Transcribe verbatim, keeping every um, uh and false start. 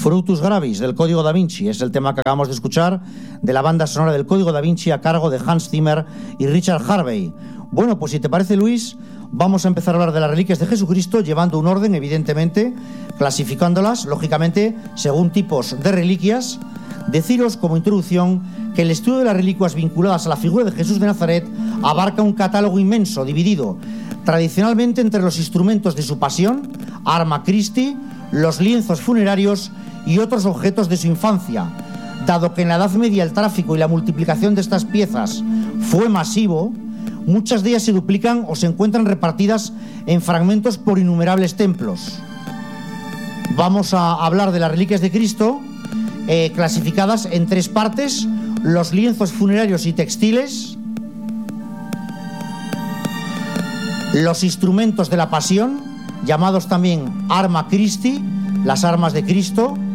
Fructus Gravis, del Código Da Vinci, es el tema que acabamos de escuchar de la banda sonora del Código Da Vinci a cargo de Hans Zimmer y Richard Harvey. Bueno, pues si te parece, Luis, vamos a empezar a hablar de las reliquias de Jesucristo, llevando un orden, evidentemente, clasificándolas, lógicamente, según tipos de reliquias. Deciros como introducción que el estudio de las reliquias vinculadas a la figura de Jesús de Nazaret abarca un catálogo inmenso, dividido tradicionalmente entre los instrumentos de su pasión, Arma Christi, los lienzos funerarios y otros objetos de su infancia. Dado que en la Edad Media el tráfico y la multiplicación de estas piezas fue masivo, muchas de ellas se duplican o se encuentran repartidas en fragmentos por innumerables templos. Vamos a hablar de las reliquias de Cristo, eh, clasificadas en tres partes: los lienzos funerarios y textiles, los instrumentos de la pasión, llamados también Arma Christi, las armas de Cristo,